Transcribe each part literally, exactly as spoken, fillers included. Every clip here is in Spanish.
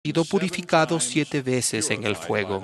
sido purificados siete veces en el fuego.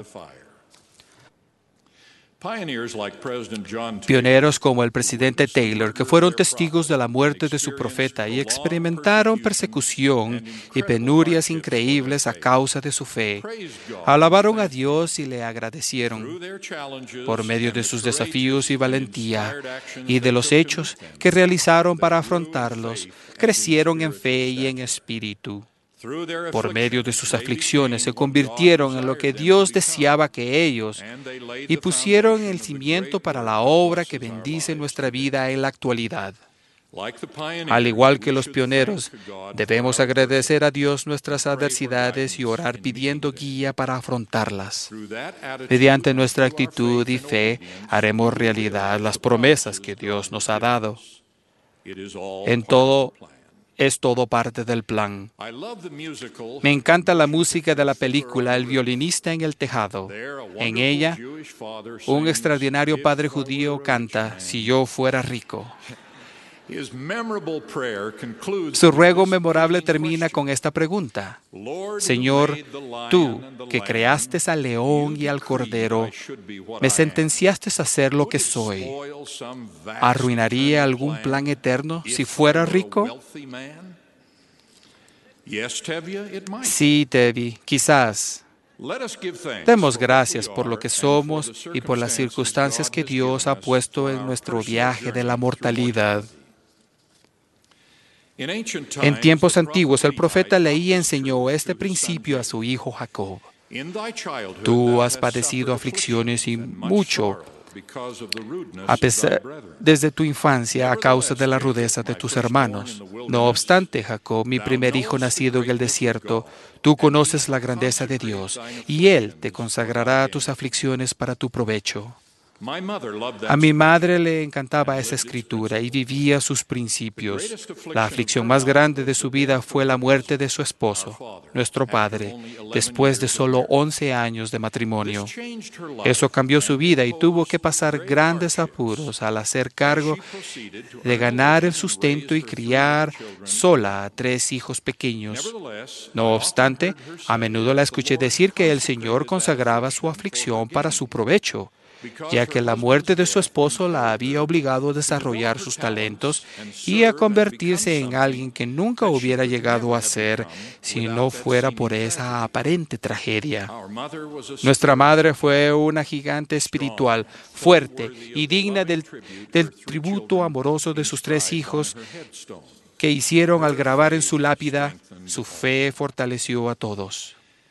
Pioneros como el presidente Taylor, que fueron testigos de la muerte de su profeta y experimentaron persecución y penurias increíbles a causa de su fe, alabaron a Dios y le agradecieron. Por medio de sus desafíos y valentía y de los hechos que realizaron para afrontarlos, crecieron en fe y en espíritu. Por medio de sus aflicciones se convirtieron en lo que Dios deseaba que ellos y pusieron el cimiento para la obra que bendice nuestra vida en la actualidad. Al igual que los pioneros, debemos agradecer a Dios nuestras adversidades y orar pidiendo guía para afrontarlas. Mediante nuestra actitud y fe, haremos realidad las promesas que Dios nos ha dado. En todo Es todo parte del plan. Me encanta la música de la película El violinista en el tejado. En ella, un extraordinario padre judío canta, "Si yo fuera rico". Su ruego memorable termina con esta pregunta: Señor, tú que creaste al león y al cordero, me sentenciaste a ser lo que soy. ¿Arruinaría algún plan eterno si fuera rico? Sí, Tevi, quizás. Demos gracias por lo que somos y por las circunstancias que Dios ha puesto en nuestro viaje de la mortalidad. En tiempos antiguos, el profeta Leí enseñó este principio a su hijo Jacob. Tú has padecido aflicciones y mucho a pesar, desde tu infancia a causa de la rudeza de tus hermanos. No obstante, Jacob, mi primer hijo nacido en el desierto, tú conoces la grandeza de Dios, y Él te consagrará a tus aflicciones para tu provecho. A mi madre le encantaba esa escritura y vivía sus principios. La aflicción más grande de su vida fue la muerte de su esposo, nuestro padre, después de solo once años de matrimonio. Eso cambió su vida y tuvo que pasar grandes apuros al hacer cargo de ganar el sustento y criar sola a tres hijos pequeños. No obstante, a menudo la escuché decir que el Señor consagraba su aflicción para su provecho, ya que la muerte de su esposo la había obligado a desarrollar sus talentos y a convertirse en alguien que nunca hubiera llegado a ser si no fuera por esa aparente tragedia. Nuestra madre fue una gigante espiritual, fuerte y digna del, del tributo amoroso de sus tres hijos que hicieron al grabar en su lápida: su fe fortaleció a todos.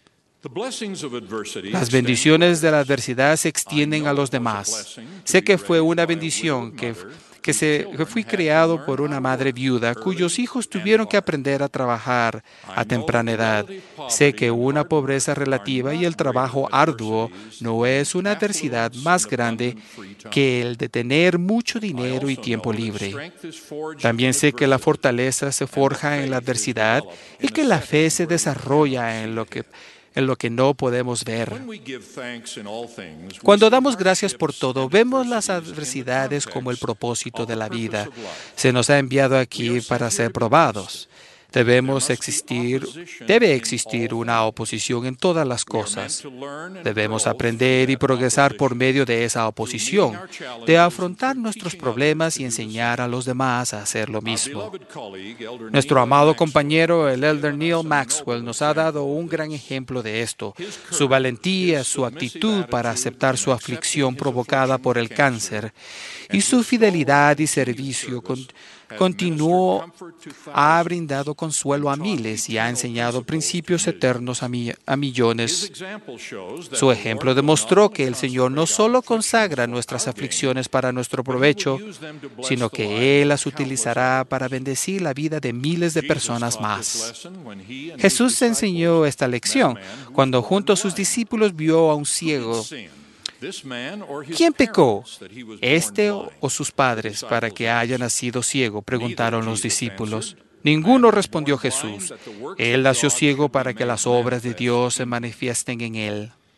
Las bendiciones de la adversidad se extienden a los demás. Sé que fue una bendición que, que, se, que fui criado por una madre viuda cuyos hijos tuvieron que aprender a trabajar a temprana edad. Sé que una pobreza relativa y el trabajo arduo no es una adversidad más grande que el de tener mucho dinero y tiempo libre. También sé que la fortaleza se forja en la adversidad y que la fe se desarrolla en lo que en lo que no podemos ver. Cuando damos gracias por todo, vemos las adversidades como el propósito de la vida. Se nos ha enviado aquí para ser probados. Debemos existir, debe existir una oposición en todas las cosas. Debemos aprender y progresar por medio de esa oposición, de afrontar nuestros problemas y enseñar a los demás a hacer lo mismo. Nuestro amado compañero, el elder Neil Maxwell, nos ha dado un gran ejemplo de esto. Su valentía, su actitud para aceptar su aflicción provocada por el cáncer y su fidelidad y servicio con Continuó, ha brindado consuelo a miles y ha enseñado principios eternos a, mi, a millones. Su ejemplo demostró que el Señor no solo consagra nuestras aflicciones para nuestro provecho, sino que Él las utilizará para bendecir la vida de miles de personas más. Jesús enseñó esta lección cuando junto a sus discípulos vio a un ciego. ¿Quién pecó, este o sus padres, para que haya nacido ciego?, preguntaron los discípulos. Ninguno, respondió Jesús. Él nació ciego para que las obras de Dios se manifiesten en él.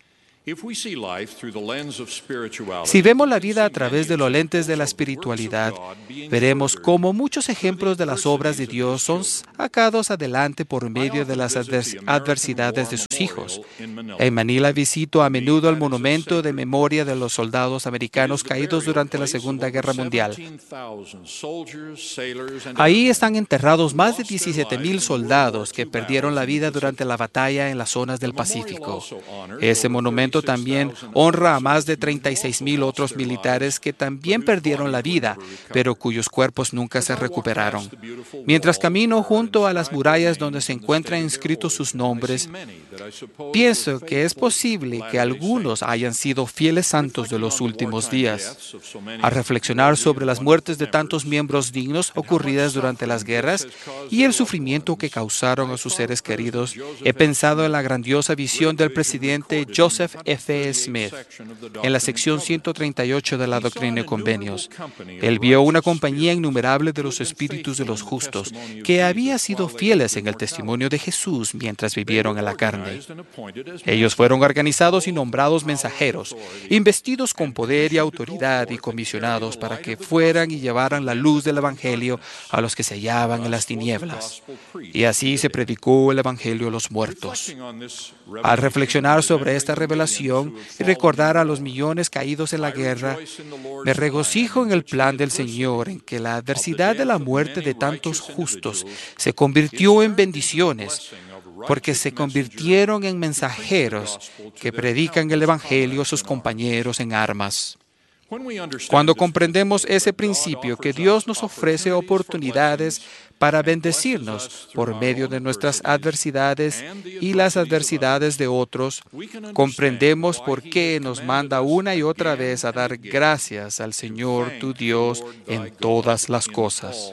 Si vemos la vida a través de los lentes de la espiritualidad, veremos cómo muchos ejemplos de las obras de Dios son sacados adelante por medio de las advers- adversidades de sus hijos. En Manila visito a menudo el monumento de memoria de los soldados americanos caídos durante la Segunda Guerra Mundial. Ahí están enterrados más de diecisiete mil soldados que perdieron la vida durante la batalla en las zonas del Pacífico. Ese monumento también honra a más de treinta y seis mil otros militares que también perdieron la vida, pero cuyos cuerpos nunca se recuperaron. Mientras camino junto a las murallas donde se encuentran inscritos sus nombres, pienso que es posible que algunos hayan sido fieles santos de los últimos días. Al reflexionar sobre las muertes de tantos miembros dignos ocurridas durante las guerras y el sufrimiento que causaron a sus seres queridos, he pensado en la grandiosa visión del presidente Joseph F. Smith en la sección ciento treinta y ocho de la Doctrina y Convenios. Él vio una compañía innumerable de los espíritus de los justos que había sido fieles en el testimonio de Jesús mientras vivieron en la carne. Ellos fueron organizados y nombrados mensajeros, investidos con poder y autoridad y comisionados para que fueran y llevaran la luz del Evangelio a los que se hallaban en las tinieblas. Y así se predicó el Evangelio a los muertos. Al reflexionar sobre esta revelación y recordar a los millones caídos en la guerra, me regocijo en el plan del Señor en que la adversidad de la muerte de tantos justos se convirtió en bendiciones, porque se convirtieron en mensajeros que predican el Evangelio a sus compañeros en armas. Cuando comprendemos ese principio, que Dios nos ofrece oportunidades para bendecirnos por medio de nuestras adversidades y las adversidades de otros, comprendemos por qué nos manda una y otra vez a dar gracias al Señor tu Dios en todas las cosas.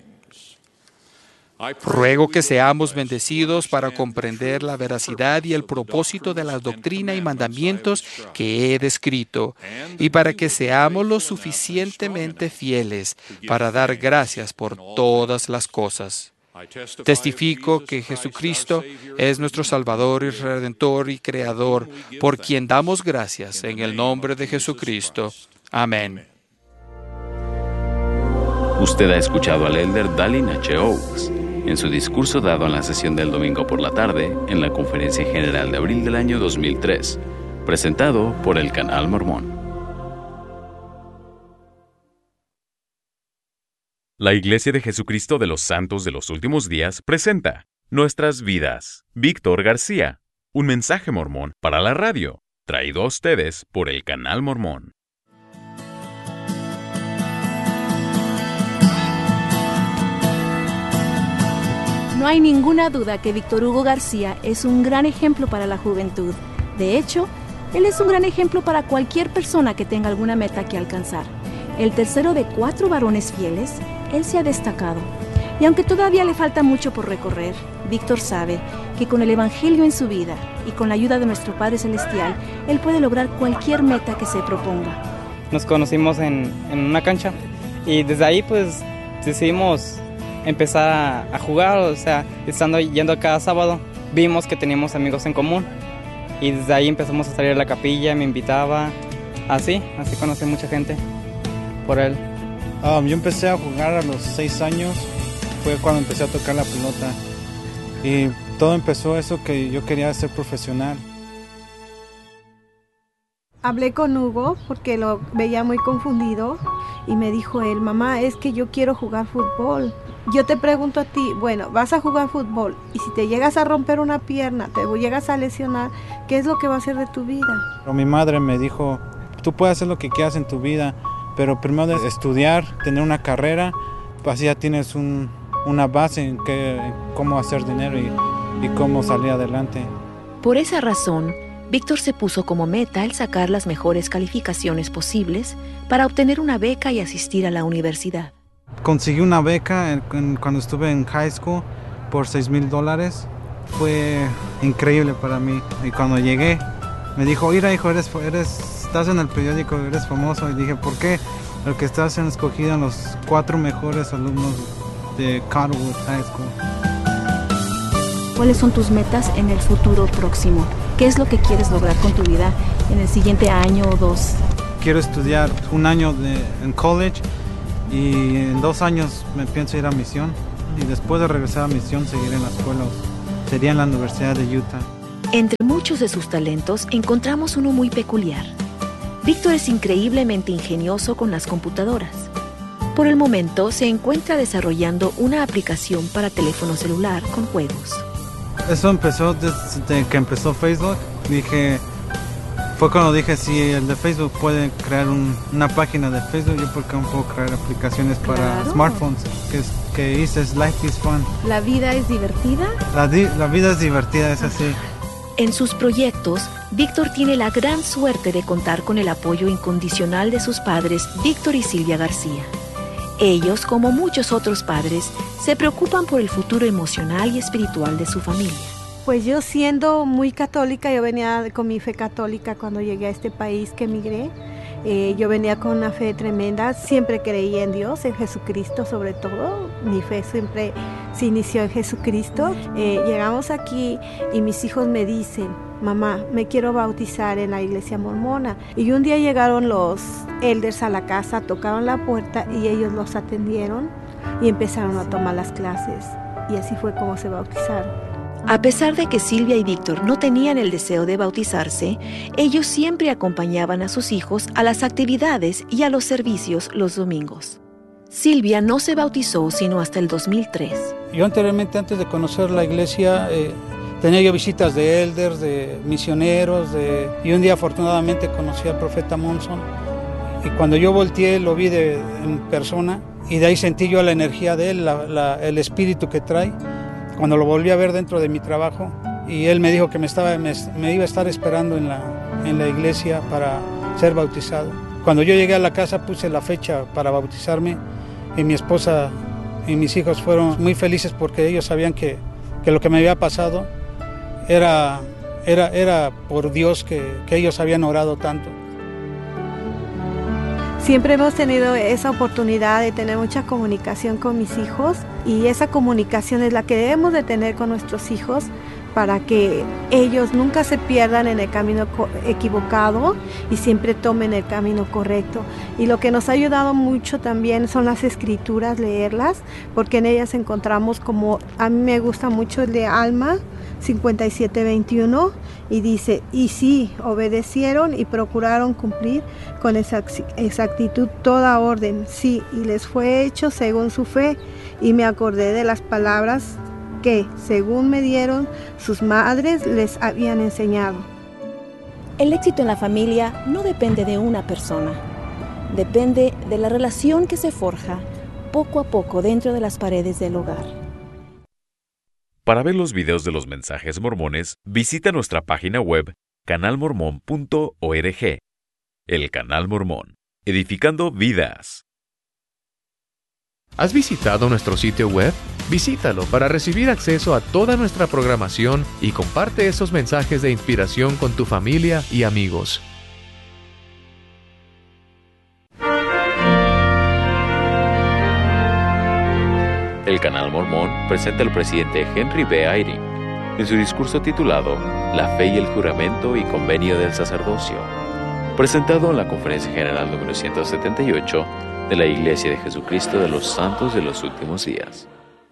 Ruego que seamos bendecidos para comprender la veracidad y el propósito de la doctrina y mandamientos que he descrito, y para que seamos lo suficientemente fieles para dar gracias por todas las cosas. Testifico que Jesucristo es nuestro Salvador y Redentor y Creador, por quien damos gracias en el nombre de Jesucristo. Amén. Usted ha escuchado al elder Dallin H. Oaks en su discurso dado en la sesión del domingo por la tarde en la Conferencia General de abril del año dos mil tres, presentado por el Canal Mormón. La Iglesia de Jesucristo de los Santos de los Últimos Días presenta Nuestras Vidas. Víctor García, un mensaje mormón para la radio, traído a ustedes por el Canal Mormón. No hay ninguna duda que Víctor Hugo García es un gran ejemplo para la juventud. De hecho, él es un gran ejemplo para cualquier persona que tenga alguna meta que alcanzar. El tercero de cuatro varones fieles, él se ha destacado. Y aunque todavía le falta mucho por recorrer, Víctor sabe que con el Evangelio en su vida y con la ayuda de nuestro Padre Celestial, él puede lograr cualquier meta que se proponga. Nos conocimos en, en una cancha y desde ahí pues decidimos empezar a, a jugar, o sea, estando yendo cada sábado, vimos que teníamos amigos en común y desde ahí empezamos a salir a la capilla, me invitaba, así, así conocí mucha gente por él. Um, yo empecé a jugar a los seis años, fue cuando empecé a tocar la pelota y todo empezó eso que yo quería ser profesional. Hablé con Hugo porque lo veía muy confundido y me dijo él, mamá, es que yo quiero jugar fútbol. Yo te pregunto a ti, bueno, vas a jugar fútbol y si te llegas a romper una pierna, te llegas a lesionar, ¿qué es lo que va a hacer de tu vida? Pero mi madre me dijo, tú puedes hacer lo que quieras en tu vida, pero primero es estudiar, tener una carrera, así ya tienes un, una base en, que, en cómo hacer dinero y, y cómo salir adelante. Por esa razón, Víctor se puso como meta el sacar las mejores calificaciones posibles para obtener una beca y asistir a la universidad. Conseguí una beca en, en, cuando estuve en high school por seis mil dólares. Fue increíble para mí. Y cuando llegué, me dijo, mira hijo, eres, eres, estás en el periódico, eres famoso. Y dije, ¿por qué? Porque estás en escogido en los cuatro mejores alumnos de Cottonwood High School. ¿Cuáles son tus metas en el futuro próximo? ¿Qué es lo que quieres lograr con tu vida en el siguiente año o dos? Quiero estudiar un año de, en college y en dos años me pienso ir a misión. Y después de regresar a misión seguir en la escuela. Sería en la Universidad de Utah. Entre muchos de sus talentos encontramos uno muy peculiar. Víctor es increíblemente ingenioso con las computadoras. Por el momento se encuentra desarrollando una aplicación para teléfono celular con juegos. Eso empezó desde que empezó Facebook. Dije, fue cuando dije, si el de Facebook puede crear un, una página de Facebook, yo por qué no puedo crear aplicaciones para Claro. smartphones. Que, es, que dices, life is fun. ¿La vida es divertida? La, di, la vida es divertida, es así. En sus proyectos, Víctor tiene la gran suerte de contar con el apoyo incondicional de sus padres, Víctor y Silvia García. Ellos, como muchos otros padres, se preocupan por el futuro emocional y espiritual de su familia. Pues yo siendo muy católica, yo venía con mi fe católica cuando llegué a este país que emigré. Eh, yo venía con una fe tremenda, siempre creí en Dios, en Jesucristo sobre todo. Mi fe siempre se inició en Jesucristo. Eh, llegamos aquí y mis hijos me dicen, mamá, me quiero bautizar en la iglesia mormona. Y un día llegaron los elders a la casa, tocaron la puerta y ellos los atendieron y empezaron a tomar las clases. Y así fue como se bautizaron. A pesar de que Silvia y Víctor no tenían el deseo de bautizarse, ellos siempre acompañaban a sus hijos a las actividades y a los servicios los domingos. Silvia no se bautizó sino hasta el dos mil tres. Yo anteriormente, antes de conocer la iglesia, eh, tenía yo visitas de elders, de misioneros, de, y un día afortunadamente conocí al profeta Monson. Y cuando yo volteé lo vi de, en persona y de ahí sentí yo la energía de él, la, la, el espíritu que trae. Cuando lo volví a ver dentro de mi trabajo y él me dijo que me, estaba, me, me iba a estar esperando en la, en la iglesia para ser bautizado. Cuando yo llegué a la casa puse la fecha para bautizarme y mi esposa y mis hijos fueron muy felices porque ellos sabían que, que lo que me había pasado era, era, era por Dios, que, que ellos habían orado tanto. Siempre hemos tenido esa oportunidad de tener mucha comunicación con mis hijos y esa comunicación es la que debemos de tener con nuestros hijos para que ellos nunca se pierdan en el camino equivocado y siempre tomen el camino correcto. Y lo que nos ha ayudado mucho también son las escrituras, leerlas, porque en ellas encontramos, como a mí me gusta mucho el de Alma cincuenta y siete veintiuno, y dice, y sí, obedecieron y procuraron cumplir con exactitud toda orden, sí, y les fue hecho según su fe, y me acordé de las palabras que, según me dieron, sus madres les habían enseñado. El éxito en la familia no depende de una persona, depende de la relación que se forja poco a poco dentro de las paredes del hogar. Para ver los videos de los mensajes mormones, visita nuestra página web canal mormón punto org. El Canal Mormón, edificando vidas. ¿Has visitado nuestro sitio web? Visítalo para recibir acceso a toda nuestra programación y comparte esos mensajes de inspiración con tu familia y amigos. El Canal Mormón presenta al presidente Henry B. Eyring en su discurso titulado La fe y el juramento y convenio del sacerdocio, presentado en la Conferencia General número ciento setenta y ocho de la Iglesia de Jesucristo de los Santos de los Últimos Días.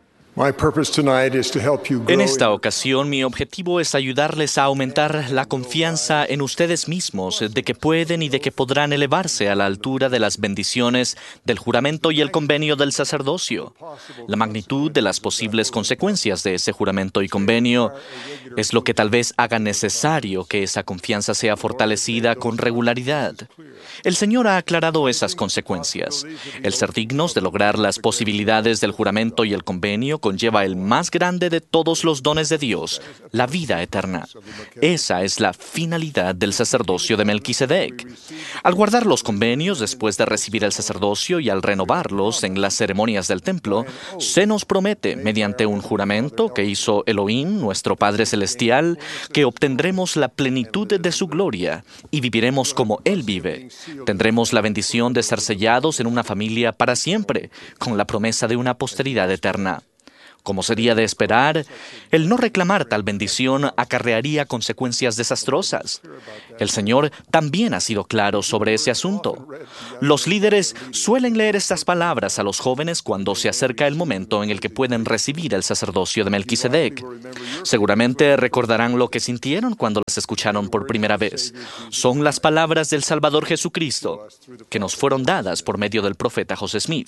En esta ocasión, mi objetivo es ayudarles a aumentar la confianza en ustedes mismos de que pueden y de que podrán elevarse a la altura de las bendiciones del juramento y el convenio del sacerdocio. La magnitud de las posibles consecuencias de ese juramento y convenio es lo que tal vez haga necesario que esa confianza sea fortalecida con regularidad. El Señor ha aclarado esas consecuencias. El ser dignos de lograr las posibilidades del juramento y el convenio conlleva el más grande de todos los dones de Dios, la vida eterna. Esa es la finalidad del sacerdocio de Melquisedec. Al guardar los convenios después de recibir el sacerdocio y al renovarlos en las ceremonias del templo, se nos promete, mediante un juramento que hizo Elohim, nuestro Padre Celestial, que obtendremos la plenitud de su gloria y viviremos como Él vive. Tendremos la bendición de ser sellados en una familia para siempre, con la promesa de una posteridad eterna. Como sería de esperar, el no reclamar tal bendición acarrearía consecuencias desastrosas. El Señor también ha sido claro sobre ese asunto. Los líderes suelen leer estas palabras a los jóvenes cuando se acerca el momento en el que pueden recibir el sacerdocio de Melquisedec. Seguramente recordarán lo que sintieron cuando las escucharon por primera vez. Son las palabras del Salvador Jesucristo, que nos fueron dadas por medio del profeta José Smith.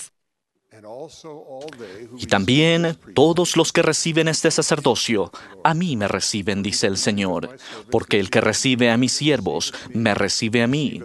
Y también todos los que reciben este sacerdocio, a mí me reciben, dice el Señor, porque el que recibe a mis siervos, me recibe a mí.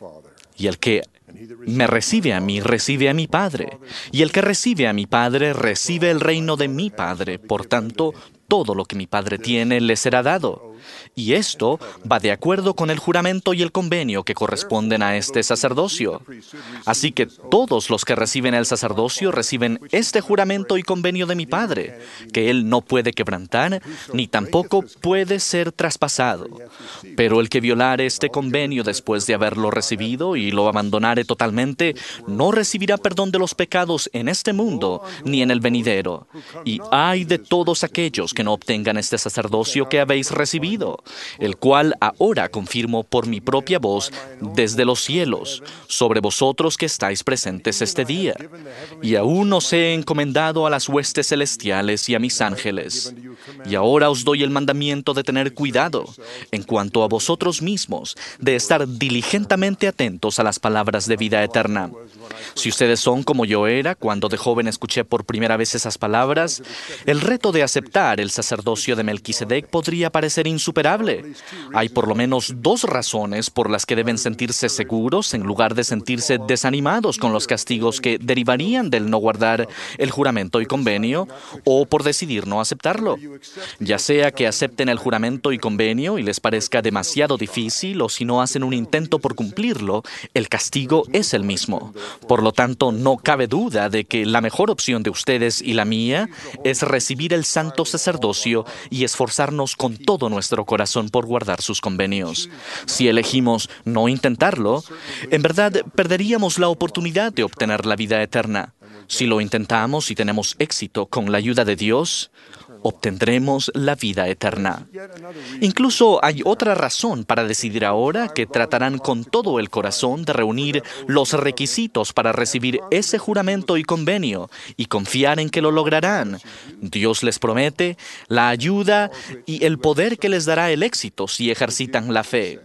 Y el que me recibe a mí, recibe a mi Padre. Y el que recibe a mi Padre, recibe el reino de mi Padre. Por tanto, todo lo que mi Padre tiene le será dado. Y esto va de acuerdo con el juramento y el convenio que corresponden a este sacerdocio. Así que todos los que reciben el sacerdocio reciben este juramento y convenio de mi Padre, que Él no puede quebrantar, ni tampoco puede ser traspasado. Pero el que violare este convenio después de haberlo recibido y lo abandonare totalmente, no recibirá perdón de los pecados en este mundo, ni en el venidero. Y ay de todos aquellos que no obtengan este sacerdocio que habéis recibido, el cual ahora confirmo por mi propia voz desde los cielos, sobre vosotros que estáis presentes este día. Y aún os he encomendado a las huestes celestiales y a mis ángeles. Y ahora os doy el mandamiento de tener cuidado, en cuanto a vosotros mismos, de estar diligentemente atentos a las palabras de vida eterna. Si ustedes son como yo era cuando de joven escuché por primera vez esas palabras, el reto de aceptar el sacerdocio de Melquisedec podría parecer insuperable. Hay por lo menos dos razones por las que deben sentirse seguros en lugar de sentirse desanimados con los castigos que derivarían del no guardar el juramento y convenio o por decidir no aceptarlo. Ya sea que acepten el juramento y convenio y les parezca demasiado difícil o si no hacen un intento por cumplirlo, el castigo es el mismo. Por lo tanto, no cabe duda de que la mejor opción de ustedes y la mía es recibir el santo sacerdocio y esforzarnos con todo nuestro corazón por guardar sus convenios. Si elegimos no intentarlo, en verdad perderíamos la oportunidad de obtener la vida eterna. Si lo intentamos y tenemos éxito con la ayuda de Dios, obtendremos la vida eterna. Incluso hay otra razón para decidir ahora que tratarán con todo el corazón de reunir los requisitos para recibir ese juramento y convenio y confiar en que lo lograrán. Dios les promete la ayuda y el poder que les dará el éxito si ejercitan la fe.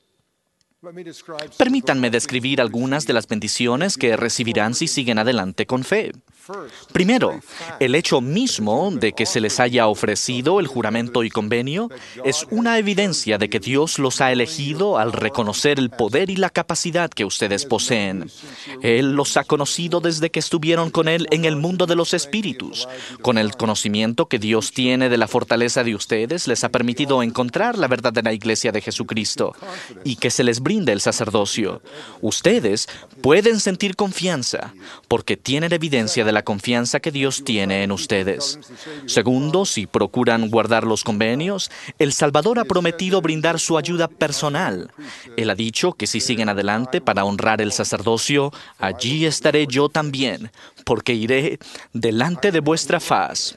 Permítanme describir algunas de las bendiciones que recibirán si siguen adelante con fe. Primero, el hecho mismo de que se les haya ofrecido el juramento y convenio es una evidencia de que Dios los ha elegido al reconocer el poder y la capacidad que ustedes poseen. Él los ha conocido desde que estuvieron con Él en el mundo de los espíritus. Con el conocimiento que Dios tiene de la fortaleza de ustedes, les ha permitido encontrar la verdadera iglesia de Jesucristo y que se les brinde el sacerdocio. Ustedes pueden sentir confianza porque tienen evidencia de la confianza que Dios tiene en ustedes. Segundo, si procuran guardar los convenios, el Salvador ha prometido brindar su ayuda personal. Él ha dicho que si siguen adelante para honrar el sacerdocio, allí estaré yo también, porque iré delante de vuestra faz.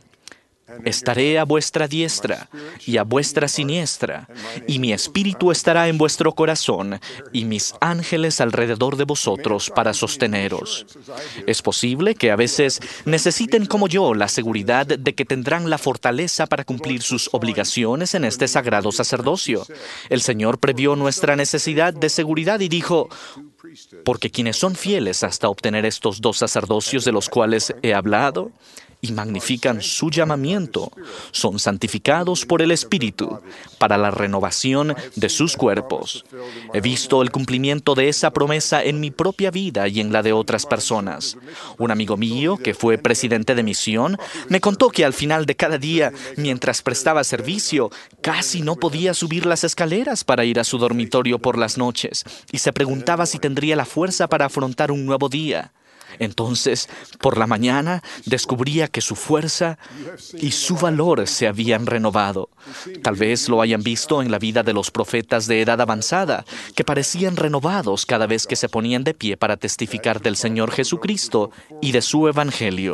Estaré a vuestra diestra y a vuestra siniestra, y mi espíritu estará en vuestro corazón, y mis ángeles alrededor de vosotros para sosteneros. Es posible que a veces necesiten como yo la seguridad de que tendrán la fortaleza para cumplir sus obligaciones en este sagrado sacerdocio. El Señor previó nuestra necesidad de seguridad y dijo: porque quienes son fieles hasta obtener estos dos sacerdocios de los cuales he hablado, y magnifican su llamamiento, son santificados por el Espíritu para la renovación de sus cuerpos. He visto el cumplimiento de esa promesa en mi propia vida y en la de otras personas. Un amigo mío, que fue presidente de misión, me contó que al final de cada día, mientras prestaba servicio, casi no podía subir las escaleras para ir a su dormitorio por las noches, y se preguntaba si tendría la fuerza para afrontar un nuevo día. Entonces, por la mañana, descubría que su fuerza y su valor se habían renovado. Tal vez lo hayan visto en la vida de los profetas de edad avanzada, que parecían renovados cada vez que se ponían de pie para testificar del Señor Jesucristo y de su Evangelio.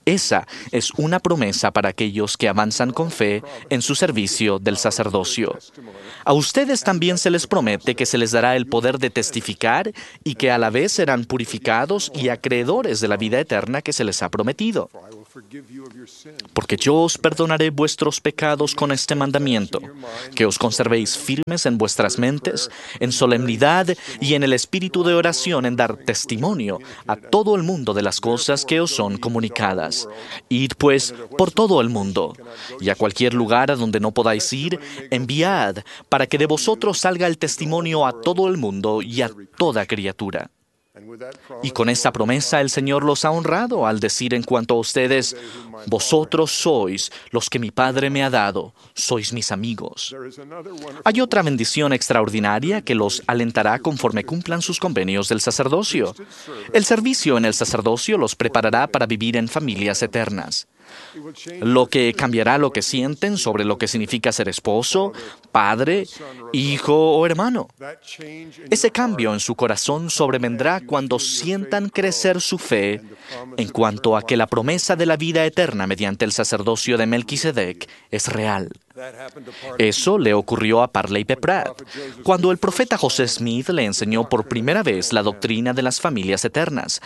Esa es una promesa para aquellos que avanzan con fe en su servicio del sacerdocio. A ustedes también se les promete que se les dará el poder de testificar y que a la vez serán purificados y acreedores de la vida eterna que se les ha prometido. Porque yo os perdonaré vuestros pecados con este mandamiento, que os conservéis firmes en vuestras mentes, en solemnidad y en el espíritu de oración en dar testimonio a todo el mundo de las cosas que os son comunicadas. Id pues por todo el mundo, y a cualquier lugar a donde no podáis ir, enviad para que de vosotros salga el testimonio a todo el mundo y a toda criatura. Y con esa promesa el Señor los ha honrado al decir en cuanto a ustedes: vosotros sois los que mi Padre me ha dado, sois mis amigos. Hay otra bendición extraordinaria que los alentará conforme cumplan sus convenios del sacerdocio. El servicio en el sacerdocio los preparará para vivir en familias eternas. Lo que cambiará lo que sienten sobre lo que significa ser esposo, padre, hijo o hermano. Ese cambio en su corazón sobrevendrá cuando sientan crecer su fe en cuanto a que la promesa de la vida eterna mediante el sacerdocio de Melquisedec es real. Eso le ocurrió a Parley P. Pratt, cuando el profeta José Smith le enseñó por primera vez la doctrina de las familias eternas.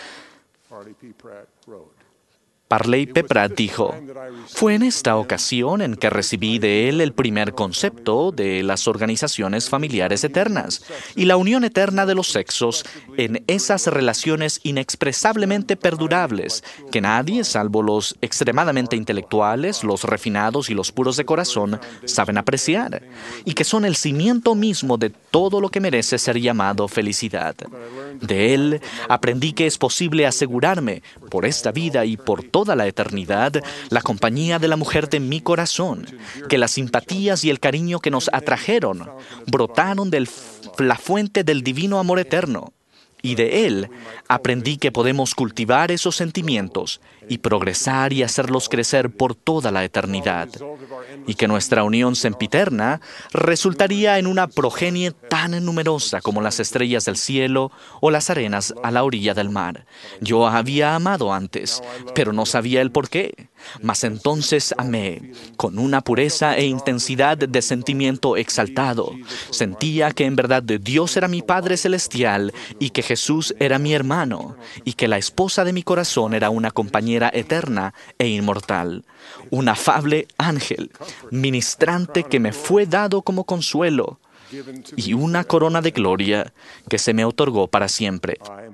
Parley P. Pratt dijo: fue en esta ocasión en que recibí de él el primer concepto de las organizaciones familiares eternas y la unión eterna de los sexos en esas relaciones inexpresablemente perdurables que nadie, salvo los extremadamente intelectuales, los refinados y los puros de corazón, saben apreciar, y que son el cimiento mismo de todo lo que merece ser llamado felicidad. De él aprendí que es posible asegurarme, por esta vida y por toda la eternidad, la compañía de la mujer de mi corazón, que las simpatías y el cariño que nos atrajeron brotaron de la fuente del divino amor eterno. Y de él aprendí que podemos cultivar esos sentimientos y progresar y hacerlos crecer por toda la eternidad, y que nuestra unión sempiterna resultaría en una progenie tan numerosa como las estrellas del cielo o las arenas a la orilla del mar. Yo había amado antes, pero no sabía el por qué. Mas entonces amé, con una pureza e intensidad de sentimiento exaltado. Sentía que en verdad Dios era mi Padre Celestial y que Jesús era mi hermano, y que la esposa de mi corazón era una compañera eterna e inmortal, un afable ángel, ministrante que me fue dado como consuelo, y una corona de gloria que se me otorgó para siempre.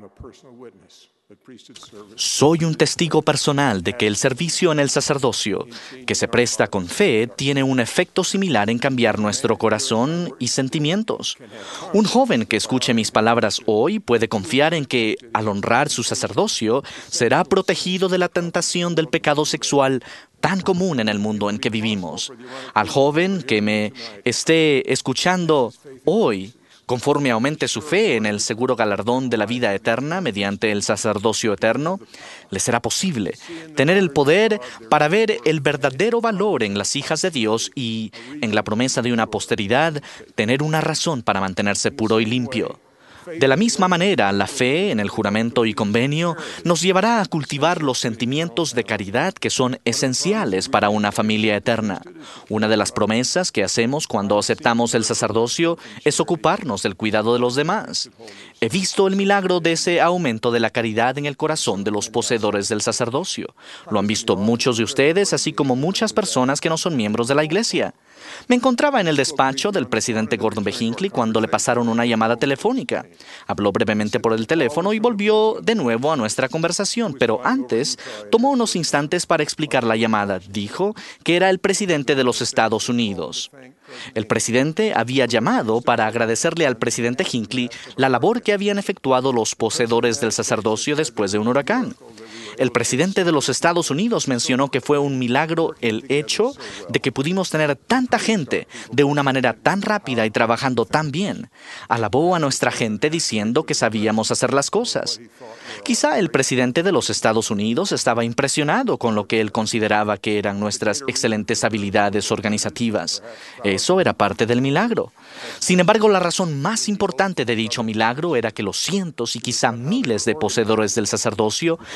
Soy un testigo personal de que el servicio en el sacerdocio, que se presta con fe, tiene un efecto similar en cambiar nuestro corazón y sentimientos. Un joven que escuche mis palabras hoy puede confiar en que, al honrar su sacerdocio, será protegido de la tentación del pecado sexual tan común en el mundo en que vivimos. Al joven que me esté escuchando hoy, conforme aumente su fe en el seguro galardón de la vida eterna mediante el sacerdocio eterno, le será posible tener el poder para ver el verdadero valor en las hijas de Dios y, en la promesa de una posteridad, tener una razón para mantenerse puro y limpio. De la misma manera, la fe en el juramento y convenio nos llevará a cultivar los sentimientos de caridad que son esenciales para una familia eterna. Una de las promesas que hacemos cuando aceptamos el sacerdocio es ocuparnos del cuidado de los demás. He visto el milagro de ese aumento de la caridad en el corazón de los poseedores del sacerdocio. Lo han visto muchos de ustedes, así como muchas personas que no son miembros de la iglesia. Me encontraba en el despacho del presidente Gordon B. Hinckley cuando le pasaron una llamada telefónica. Habló brevemente por el teléfono y volvió de nuevo a nuestra conversación, pero antes tomó unos instantes para explicar la llamada. Dijo que era el presidente de los Estados Unidos. El presidente había llamado para agradecerle al presidente Hinckley la labor que habían efectuado los poseedores del sacerdocio después de un huracán. El presidente de los Estados Unidos mencionó que fue un milagro el hecho de que pudimos tener tanta gente de una manera tan rápida y trabajando tan bien. Alabó a nuestra gente diciendo que sabíamos hacer las cosas. Quizá el presidente de los Estados Unidos estaba impresionado con lo que él consideraba que eran nuestras excelentes habilidades organizativas. Eso era parte del milagro. Sin embargo, la razón más importante de dicho milagro era que los cientos y quizá miles de poseedores del sacerdocio tenían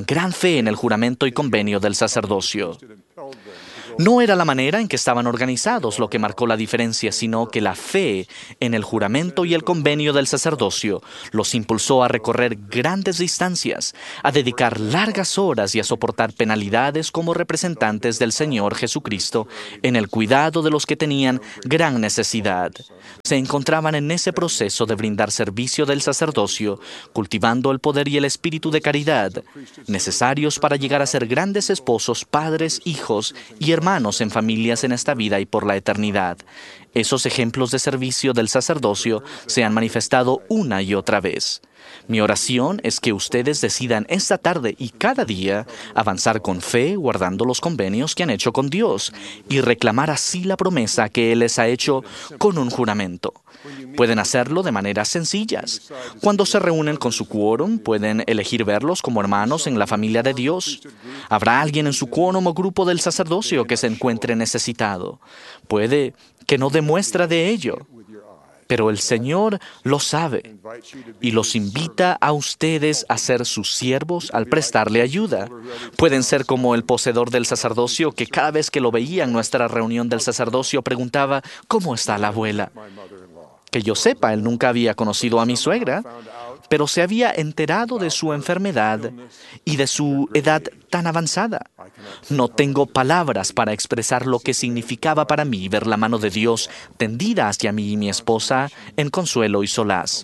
tenían gran fe en el juramento y convenio del sacerdocio. No era la manera en que estaban organizados lo que marcó la diferencia, sino que la fe en el juramento y el convenio del sacerdocio los impulsó a recorrer grandes distancias, a dedicar largas horas y a soportar penalidades como representantes del Señor Jesucristo en el cuidado de los que tenían gran necesidad. Se encontraban en ese proceso de brindar servicio del sacerdocio, cultivando el poder y el espíritu de caridad, necesarios para llegar a ser grandes esposos, padres, hijos y hermanos hermanos en familias en esta vida y por la eternidad. Esos ejemplos de servicio del sacerdocio se han manifestado una y otra vez. Mi oración es que ustedes decidan esta tarde y cada día avanzar con fe, guardando los convenios que han hecho con Dios y reclamar así la promesa que Él les ha hecho con un juramento. Pueden hacerlo de maneras sencillas. Cuando se reúnen con su quórum, pueden elegir verlos como hermanos en la familia de Dios. Habrá alguien en su quórum o grupo del sacerdocio que se encuentre necesitado. Puede que no demuestre de ello, pero el Señor lo sabe y los invita a ustedes a ser sus siervos al prestarle ayuda. Pueden ser como el poseedor del sacerdocio que cada vez que lo veía en nuestra reunión del sacerdocio preguntaba, ¿cómo está la abuela? Que yo sepa, él nunca había conocido a mi suegra, pero se había enterado de su enfermedad y de su edad tan avanzada. No tengo palabras para expresar lo que significaba para mí ver la mano de Dios tendida hacia mí y mi esposa en consuelo y solaz.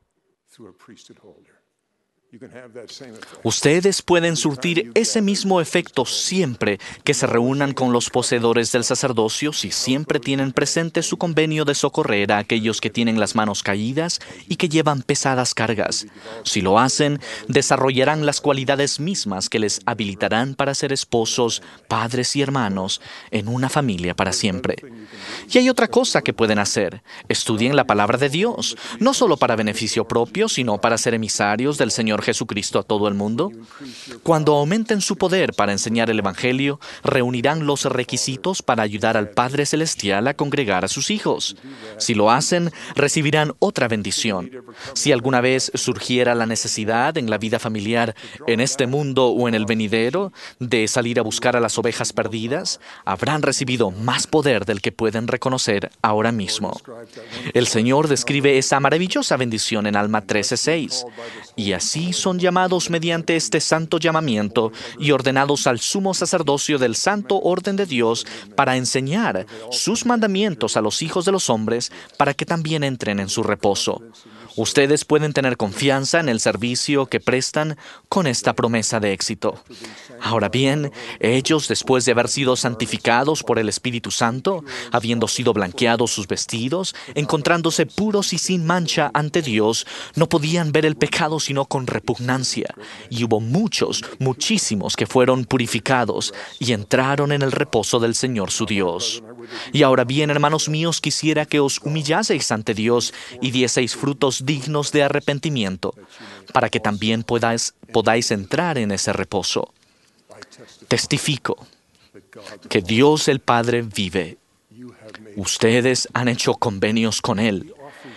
Ustedes pueden surtir ese mismo efecto siempre que se reúnan con los poseedores del sacerdocio si siempre tienen presente su convenio de socorrer a aquellos que tienen las manos caídas y que llevan pesadas cargas. Si lo hacen, desarrollarán las cualidades mismas que les habilitarán para ser esposos, padres y hermanos en una familia para siempre. Y hay otra cosa que pueden hacer. Estudien la palabra de Dios, no solo para beneficio propio, sino para ser emisarios del Señor Jesucristo a todo el mundo. Cuando aumenten su poder para enseñar el Evangelio, reunirán los requisitos para ayudar al Padre Celestial a congregar a sus hijos. Si lo hacen, recibirán otra bendición. Si alguna vez surgiera la necesidad en la vida familiar, en este mundo o en el venidero, de salir a buscar a las ovejas perdidas, habrán recibido más poder del que pueden reconocer ahora mismo. El Señor describe esa maravillosa bendición en Alma trece seis. Y así son llamados mediante este santo llamamiento y ordenados al sumo sacerdocio del santo orden de Dios para enseñar sus mandamientos a los hijos de los hombres para que también entren en su reposo. Ustedes pueden tener confianza en el servicio que prestan con esta promesa de éxito. Ahora bien, ellos, después de haber sido santificados por el Espíritu Santo, habiendo sido blanqueados sus vestidos, encontrándose puros y sin mancha ante Dios, no podían ver el pecado sino con repugnancia. Y hubo muchos, muchísimos que fueron purificados y entraron en el reposo del Señor su Dios. Y ahora bien, hermanos míos, quisiera que os humillaseis ante Dios y dieseis frutos dignos de arrepentimiento, para que también podáis, podáis entrar en ese reposo. Testifico que Dios el Padre vive. Ustedes han hecho convenios con Él.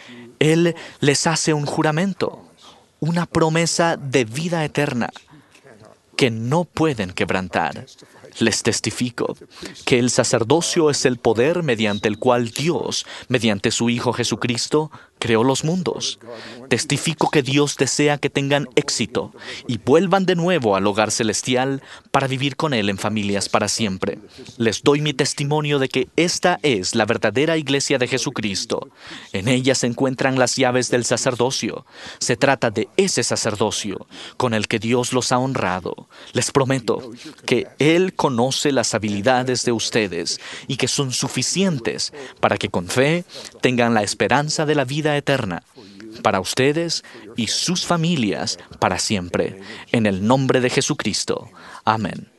Él les hace un juramento, una promesa de vida eterna que no pueden quebrantar. Les testifico que el sacerdocio es el poder mediante el cual Dios, mediante su Hijo Jesucristo, creó los mundos. Testifico que Dios desea que tengan éxito y vuelvan de nuevo al hogar celestial para vivir con Él en familias para siempre. Les doy mi testimonio de que esta es la verdadera iglesia de Jesucristo. En ella se encuentran las llaves del sacerdocio. Se trata de ese sacerdocio con el que Dios los ha honrado. Les prometo que Él conoce las habilidades de ustedes y que son suficientes para que con fe tengan la esperanza de la vida eterna para ustedes y sus familias para siempre. En el nombre de Jesucristo. Amén.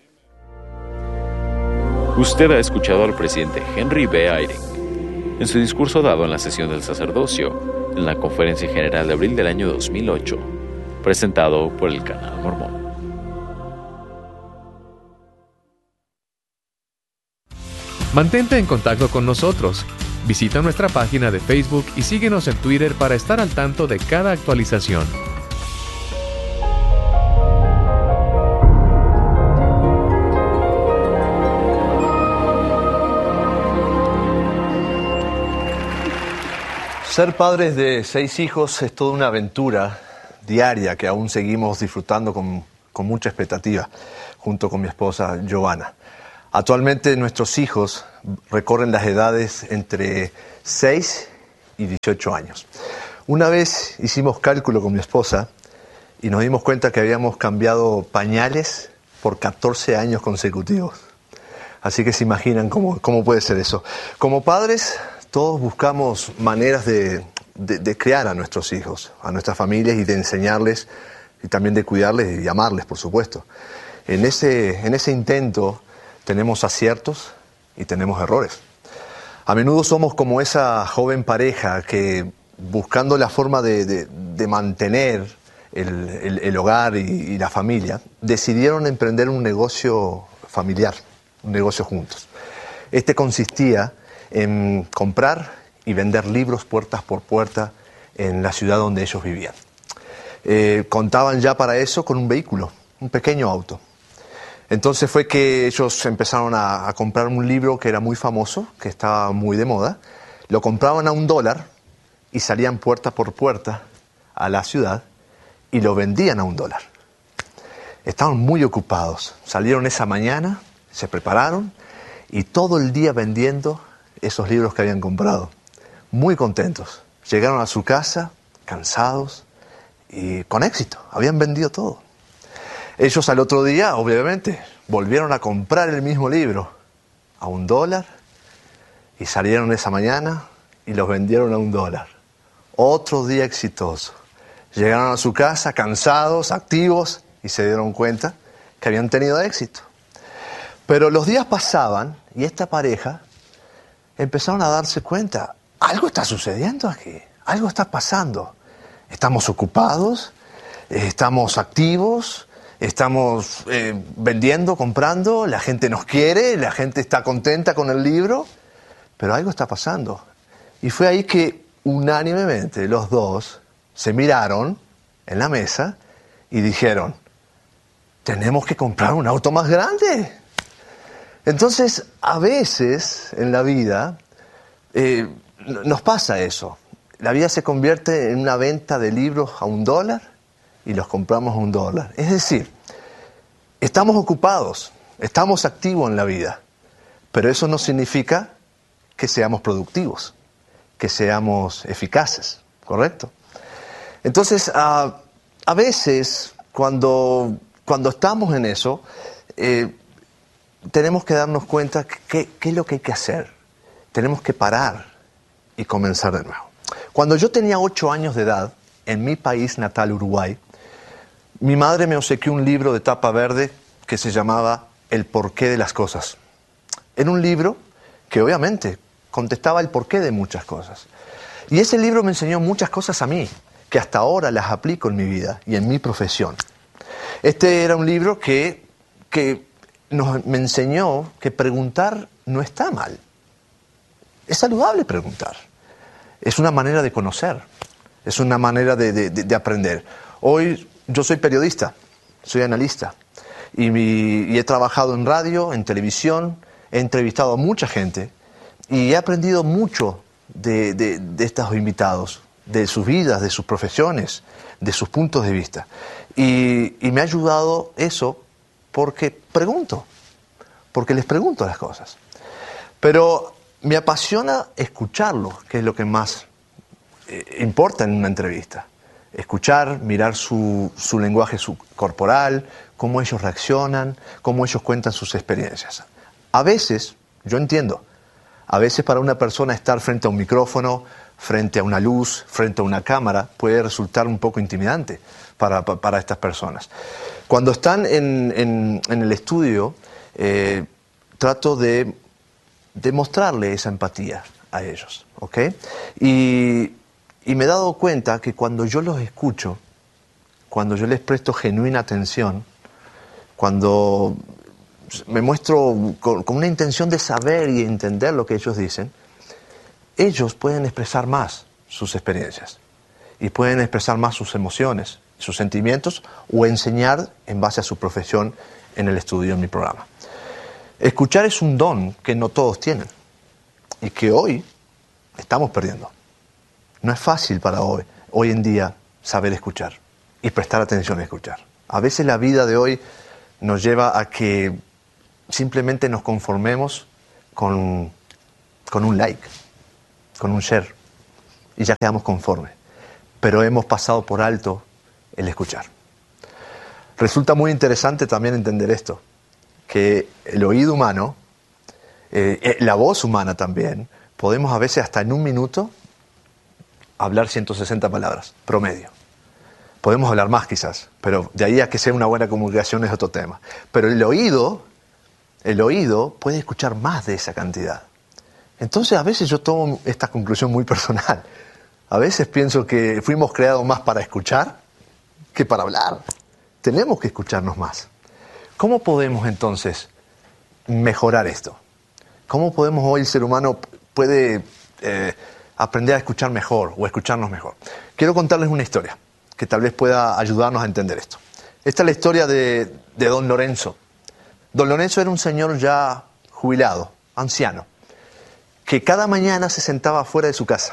Usted ha escuchado al presidente Henry B. Eyring en su discurso dado en la sesión del sacerdocio en la Conferencia General de abril del año dos mil ocho, presentado por el Canal Mormón. Mantente en contacto con nosotros. Visita nuestra página de Facebook y síguenos en Twitter para estar al tanto de cada actualización. Ser padres de seis hijos es toda una aventura diaria que aún seguimos disfrutando con, con mucha expectativa, junto con mi esposa Giovanna. Actualmente nuestros hijos recorren las edades entre seis y dieciocho años. Una vez hicimos cálculo con mi esposa y nos dimos cuenta que habíamos cambiado pañales por catorce años consecutivos. Así que se imaginan cómo, cómo puede ser eso. Como padres, todos buscamos maneras de, de, de criar a nuestros hijos, a nuestras familias y de enseñarles y también de cuidarles y amarles, por supuesto. En ese, en ese intento tenemos aciertos y tenemos errores. A menudo somos como esa joven pareja que, buscando la forma de, de, de mantener el, el, el hogar y, y la familia, decidieron emprender un negocio familiar, un negocio juntos. Este consistía en comprar y vender libros puertas por puerta en la ciudad donde ellos vivían. Eh, contaban ya para eso con un vehículo, un pequeño auto. Entonces fue que ellos empezaron a, a comprar un libro que era muy famoso, que estaba muy de moda, lo compraban a un dólar y salían puerta por puerta a la ciudad y lo vendían a un dólar. Estaban muy ocupados, salieron esa mañana, se prepararon y todo el día vendiendo esos libros que habían comprado. Muy contentos. Llegaron a su casa, cansados y con éxito. Habían vendido todo. Ellos al otro día, obviamente, volvieron a comprar el mismo libro a un dólar y salieron esa mañana y los vendieron a un dólar. Otro día exitoso. Llegaron a su casa cansados, activos y se dieron cuenta que habían tenido éxito. Pero los días pasaban y esta pareja empezaron a darse cuenta, algo está sucediendo aquí, algo está pasando. Estamos ocupados, estamos activos, estamos eh, vendiendo, comprando, la gente nos quiere, la gente está contenta con el libro, pero algo está pasando. Y fue ahí que unánimemente los dos se miraron en la mesa y dijeron, tenemos que comprar un auto más grande. Entonces, a veces en la vida eh, nos pasa eso. La vida se convierte en una venta de libros a un dólar y los compramos a un dólar. Es decir, estamos ocupados, estamos activos en la vida, pero eso no significa que seamos productivos, que seamos eficaces, ¿correcto? Entonces, a, a veces, cuando, cuando estamos en eso, eh, tenemos que darnos cuenta qué es lo que hay que hacer. Tenemos que parar y comenzar de nuevo. Cuando yo tenía ocho años de edad, en mi país natal, Uruguay, mi madre me obsequió un libro de tapa verde que se llamaba El porqué de las cosas. Era un libro que obviamente contestaba el porqué de muchas cosas. Y ese libro me enseñó muchas cosas a mí, que hasta ahora las aplico en mi vida y en mi profesión. Este era un libro que... que Nos, me enseñó que preguntar no está mal. Es saludable preguntar. Es una manera de conocer. Es una manera de, de, de aprender. Hoy yo soy periodista, soy analista. Y, mi, y he trabajado en radio, en televisión, he entrevistado a mucha gente. Y he aprendido mucho de, de, de estos invitados, de sus vidas, de sus profesiones, de sus puntos de vista. Y, y me ha ayudado eso porque pregunto, porque les pregunto las cosas. Pero me apasiona escucharlos, que es lo que más eh, importa en una entrevista. Escuchar, mirar su, su lenguaje su, corporal, cómo ellos reaccionan, cómo ellos cuentan sus experiencias. A veces, yo entiendo, a veces para una persona estar frente a un micrófono, frente a una luz, frente a una cámara, puede resultar un poco intimidante para, para, para estas personas. Cuando están en, en, en el estudio, eh, trato de, de mostrarle esa empatía a ellos, ¿ok? Y, y me he dado cuenta que cuando yo los escucho, cuando yo les presto genuina atención, cuando me muestro con, con una intención de saber y entender lo que ellos dicen, ellos pueden expresar más sus experiencias y pueden expresar más sus emociones, sus sentimientos o enseñar en base a su profesión en el estudio, en mi programa. Escuchar es un don que no todos tienen y que hoy estamos perdiendo. No es fácil para hoy, hoy en día saber escuchar y prestar atención a escuchar. A veces la vida de hoy nos lleva a que simplemente nos conformemos con, con un like, con un share, y ya quedamos conformes. Pero hemos pasado por alto el escuchar. Resulta muy interesante también entender esto, que el oído humano, eh, la voz humana también, podemos a veces hasta en un minuto hablar ciento sesenta palabras, promedio. Podemos hablar más quizás, pero de ahí a que sea una buena comunicación es otro tema. Pero el oído, el oído puede escuchar más de esa cantidad. Entonces a veces yo tomo esta conclusión muy personal. A veces pienso que fuimos creados más para escuchar que para hablar. Tenemos que escucharnos más. ¿Cómo podemos entonces mejorar esto? ¿Cómo podemos hoy el ser humano puede eh, aprender a escuchar mejor o escucharnos mejor? Quiero contarles una historia que tal vez pueda ayudarnos a entender esto. Esta es la historia de, de don Lorenzo. Don Lorenzo era un señor ya jubilado, anciano, que cada mañana se sentaba fuera de su casa.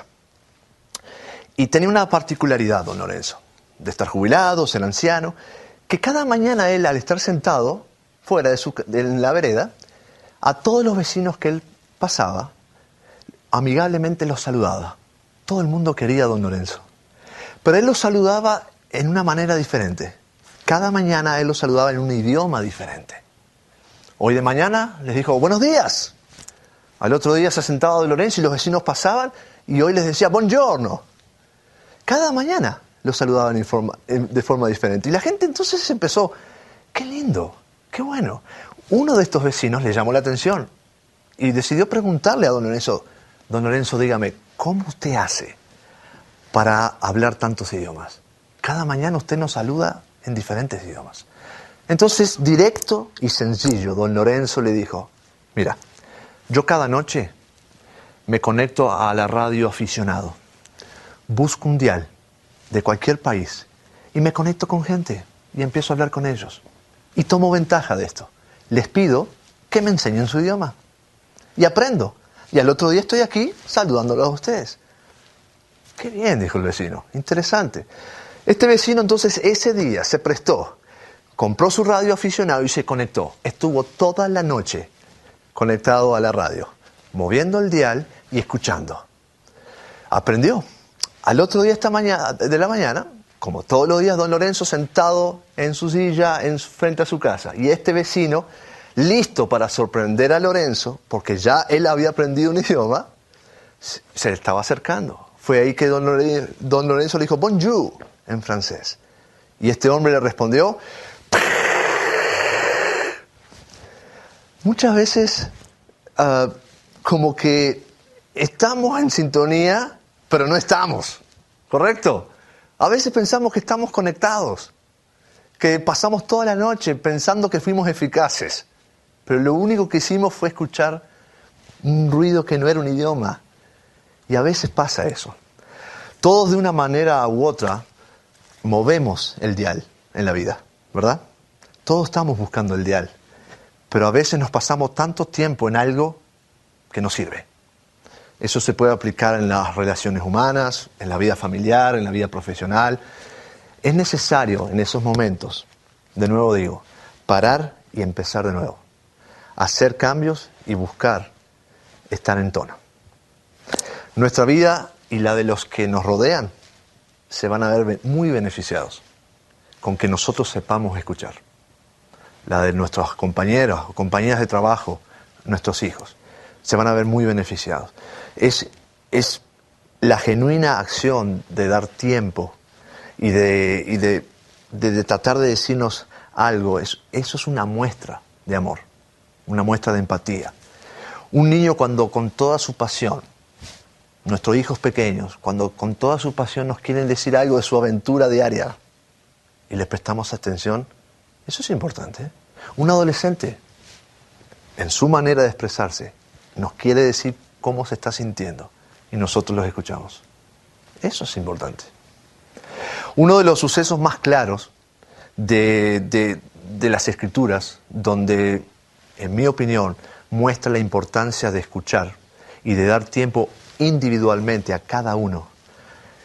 Y tenía una particularidad, don Lorenzo, de estar jubilado, ser anciano, que cada mañana él, al estar sentado fuera de, su, de la vereda, a todos los vecinos que él pasaba, amigablemente los saludaba. Todo el mundo quería a don Lorenzo. Pero él los saludaba en una manera diferente. Cada mañana él los saludaba en un idioma diferente. Hoy de mañana les dijo, buenos días. Al otro día se sentaba don Lorenzo y los vecinos pasaban y hoy les decía, buongiorno. Cada mañana los saludaban en forma, en, de forma diferente. Y la gente entonces empezó, qué lindo, qué bueno. Uno de estos vecinos le llamó la atención y decidió preguntarle a don Lorenzo, don Lorenzo, dígame, ¿cómo usted hace para hablar tantos idiomas? Cada mañana usted nos saluda en diferentes idiomas. Entonces, directo y sencillo, don Lorenzo le dijo, mira, yo cada noche me conecto a la radio aficionado, busco un dial de cualquier país y me conecto con gente y empiezo a hablar con ellos. Y tomo ventaja de esto. Les pido que me enseñen su idioma y aprendo. Y al otro día estoy aquí saludándolos a ustedes. Qué bien, dijo el vecino. Interesante. Este vecino entonces ese día se prestó, compró su radio aficionado y se conectó. Estuvo toda la noche conectado a la radio, moviendo el dial y escuchando. Aprendió. Al otro día esta mañana, de la mañana, como todos los días, don Lorenzo sentado en su silla en, frente a su casa. Y este vecino, listo para sorprender a Lorenzo, porque ya él había aprendido un idioma, se le estaba acercando. Fue ahí que don Lorenzo, don Lorenzo le dijo bonjour en francés. Y este hombre le respondió. Muchas veces uh, como que estamos en sintonía, pero no estamos. ¿Correcto? A veces pensamos que estamos conectados, que pasamos toda la noche pensando que fuimos eficaces, pero lo único que hicimos fue escuchar un ruido que no era un idioma. Y a veces pasa eso. Todos de una manera u otra movemos el dial en la vida, ¿verdad? Todos estamos buscando el dial, pero a veces nos pasamos tanto tiempo en algo que no sirve. Eso se puede aplicar en las relaciones humanas, en la vida familiar, en la vida profesional. Es necesario en esos momentos, de nuevo digo, parar y empezar de nuevo. Hacer cambios y buscar estar en tono. Nuestra vida y la de los que nos rodean se van a ver muy beneficiados con que nosotros sepamos escuchar. La de nuestros compañeros o compañeras de trabajo, nuestros hijos, se van a ver muy beneficiados. Es, es la genuina acción de dar tiempo y de, y de, de, de tratar de decirnos algo. Es, eso es una muestra de amor, una muestra de empatía. Un niño cuando con toda su pasión, nuestros hijos pequeños, cuando con toda su pasión nos quieren decir algo de su aventura diaria y les prestamos atención, eso es importante, ¿eh? Un adolescente, en su manera de expresarse, nos quiere decir cómo se está sintiendo y nosotros los escuchamos. Eso es importante. Uno de los sucesos más claros de, de, de las Escrituras, donde, en mi opinión, muestra la importancia de escuchar y de dar tiempo individualmente a cada uno,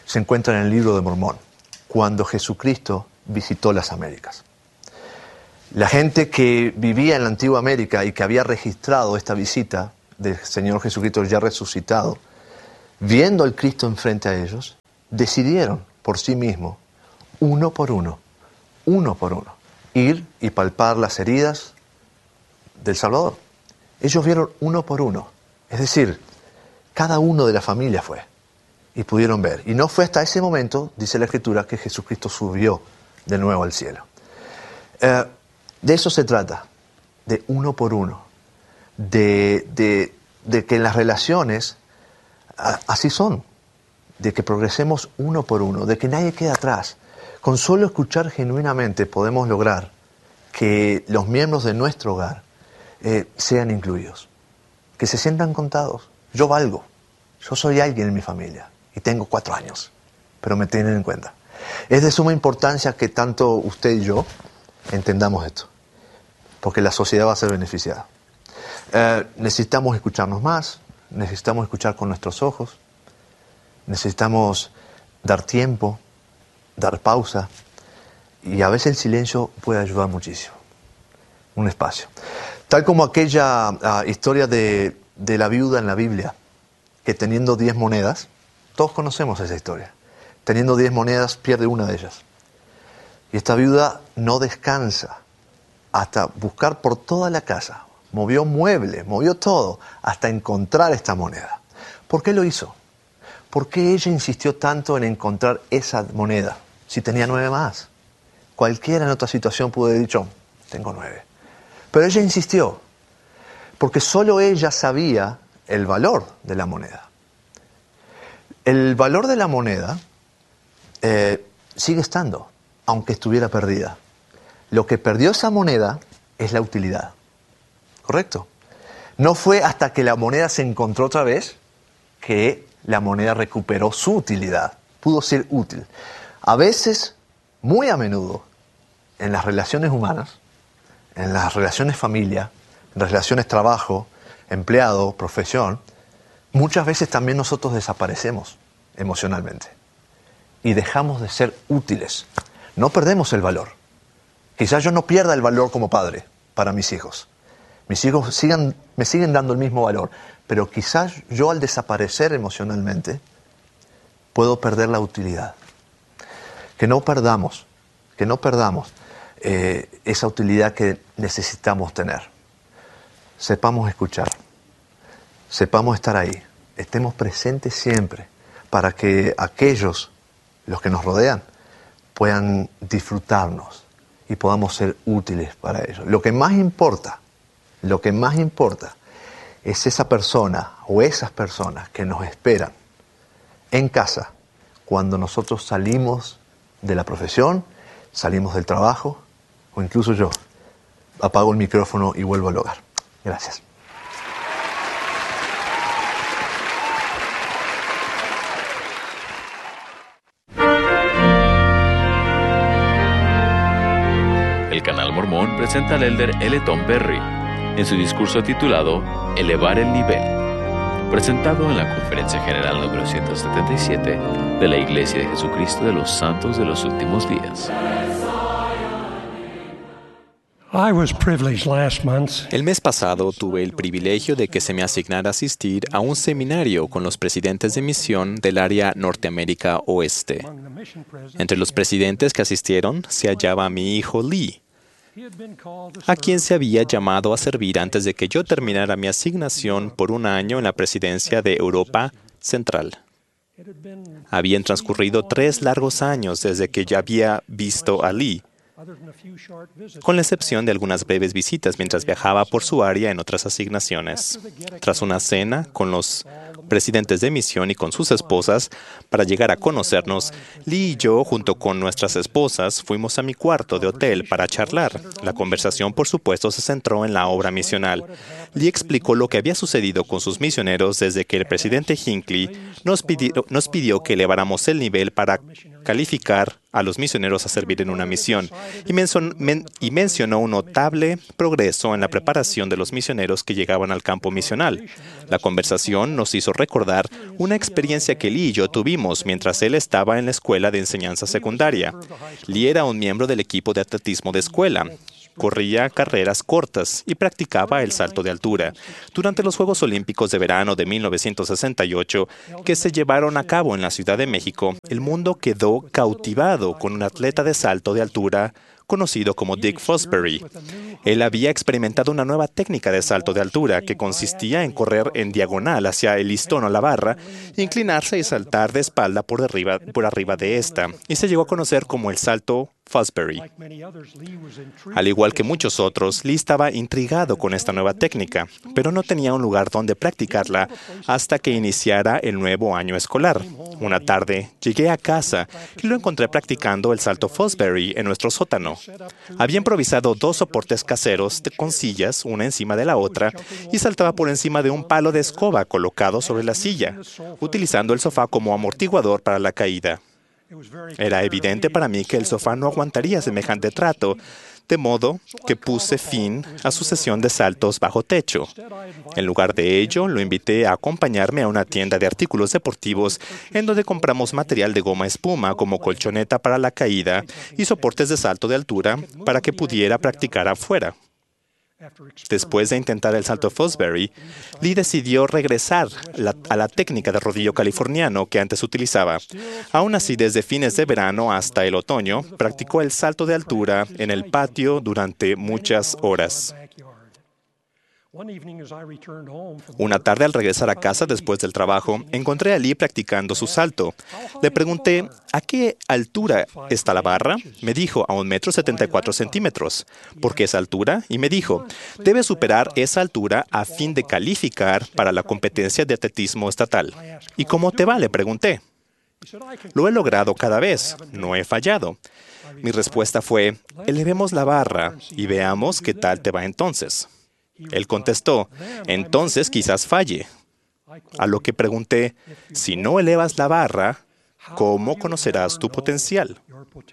se encuentra en el Libro de Mormón, cuando Jesucristo visitó las Américas. La gente que vivía en la antigua América y que había registrado esta visita del Señor Jesucristo ya resucitado, viendo al Cristo enfrente a ellos, decidieron por sí mismos, uno por uno, uno por uno, ir y palpar las heridas del Salvador. Ellos vieron uno por uno, es decir, cada uno de la familia fue y pudieron ver. Y no fue hasta ese momento, dice la Escritura, que Jesucristo subió de nuevo al cielo. Eh, de eso se trata, de uno por uno, de, de, de que en las relaciones a, así son, de que progresemos uno por uno, de que nadie quede atrás. Con solo escuchar genuinamente podemos lograr que los miembros de nuestro hogar eh, sean incluidos, que se sientan contados. Yo valgo, yo soy alguien en mi familia y tengo cuatro años, pero me tienen en cuenta. Es de suma importancia que tanto usted y yo entendamos esto, porque la sociedad va a ser beneficiada. Eh, necesitamos escucharnos más, necesitamos escuchar con nuestros ojos, necesitamos dar tiempo, dar pausa, y a veces el silencio puede ayudar muchísimo. Un espacio. Tal como aquella uh, historia de, de la viuda en la Biblia, que teniendo diez monedas, todos conocemos esa historia, teniendo diez monedas pierde una de ellas. Y esta viuda no descansa hasta buscar por toda la casa, movió muebles, movió todo, hasta encontrar esta moneda. ¿Por qué lo hizo? ¿Por qué ella insistió tanto en encontrar esa moneda si tenía nueve más? Cualquiera en otra situación pudo haber dicho, tengo nueve. Pero ella insistió, porque solo ella sabía el valor de la moneda. El valor de la moneda eh, sigue estando, aunque estuviera perdida. Lo que perdió esa moneda es la utilidad. ¿Correcto? No fue hasta que la moneda se encontró otra vez que la moneda recuperó su utilidad. Pudo ser útil. A veces, muy a menudo, en las relaciones humanas, en las relaciones familia, en las relaciones trabajo, empleado, profesión, muchas veces también nosotros desaparecemos emocionalmente y dejamos de ser útiles. No perdemos el valor. Quizás yo no pierda el valor como padre para mis hijos. Mis hijos sigan, me siguen dando el mismo valor, pero quizás yo al desaparecer emocionalmente puedo perder la utilidad. Que no perdamos, que no perdamos eh, esa utilidad que necesitamos tener. Sepamos escuchar, sepamos estar ahí, estemos presentes siempre para que aquellos, los que nos rodean, puedan disfrutarnos y podamos ser útiles para ellos. Lo que más importa, lo que más importa es esa persona o esas personas que nos esperan en casa cuando nosotros salimos de la profesión, salimos del trabajo o incluso yo apago el micrófono y vuelvo al hogar. Gracias. El Canal Mormón presenta al elder L. Tom Perry en su discurso titulado Elevar el Nivel, presentado en la Conferencia General número ciento setenta y siete de la Iglesia de Jesucristo de los Santos de los Últimos Días. El mes pasado tuve el privilegio de que se me asignara asistir a un seminario con los presidentes de misión del área Norteamérica Oeste. Entre los presidentes que asistieron se hallaba mi hijo Lee, a quien se había llamado a servir antes de que yo terminara mi asignación por un año en la presidencia de Europa Central. Habían transcurrido tres largos años desde que ya había visto a Lee, con la excepción de algunas breves visitas mientras viajaba por su área en otras asignaciones. Tras una cena con los presidentes de misión y con sus esposas para llegar a conocernos, Lee y yo, junto con nuestras esposas, fuimos a mi cuarto de hotel para charlar. La conversación, por supuesto, se centró en la obra misional. Lee explicó lo que había sucedido con sus misioneros desde que el presidente Hinckley nos pidió, nos pidió que eleváramos el nivel para calificar a los misioneros a servir en una misión y, mencionó, men, y mencionó un notable progreso en la preparación de los misioneros que llegaban al campo misional. La conversación nos hizo recordar una experiencia que Lee y yo tuvimos mientras él estaba en la escuela de enseñanza secundaria. Lee era un miembro del equipo de atletismo de escuela. Corría carreras cortas y practicaba el salto de altura. Durante los Juegos Olímpicos de verano de mil novecientos sesenta y ocho, que se llevaron a cabo en la Ciudad de México, el mundo quedó cautivado con un atleta de salto de altura conocido como Dick Fosbury. Él había experimentado una nueva técnica de salto de altura que consistía en correr en diagonal hacia el listón o la barra, inclinarse y saltar de espalda por arriba, por arriba de esta, y se llegó a conocer como el salto Fosbury. Al igual que muchos otros, Lee estaba intrigado con esta nueva técnica, pero no tenía un lugar donde practicarla hasta que iniciara el nuevo año escolar. Una tarde, llegué a casa y lo encontré practicando el salto Fosbury en nuestro sótano. Había improvisado dos soportes caseros con sillas, una encima de la otra, y saltaba por encima de un palo de escoba colocado sobre la silla, utilizando el sofá como amortiguador para la caída. Era evidente para mí que el sofá no aguantaría semejante trato, de modo que puse fin a su sesión de saltos bajo techo. En lugar de ello, lo invité a acompañarme a una tienda de artículos deportivos en donde compramos material de goma espuma como colchoneta para la caída y soportes de salto de altura para que pudiera practicar afuera. Después de intentar el salto Fosbury, Lee decidió regresar la, a la técnica de rodillo californiano que antes utilizaba. Aún así, desde fines de verano hasta el otoño, practicó el salto de altura en el patio durante muchas horas. Una tarde, al regresar a casa después del trabajo, encontré a Lee practicando su salto. Le pregunté, ¿a qué altura está la barra? Me dijo, a un metro setenta y cuatro centímetros. ¿Por qué esa altura? Y me dijo, debe superar esa altura a fin de calificar para la competencia de atletismo estatal. ¿Y cómo te va? Le pregunté. Lo he logrado cada vez, no he fallado. Mi respuesta fue, elevemos la barra y veamos qué tal te va entonces. Él contestó, entonces quizás falle. A lo que pregunté, si no elevas la barra, ¿cómo conocerás tu potencial?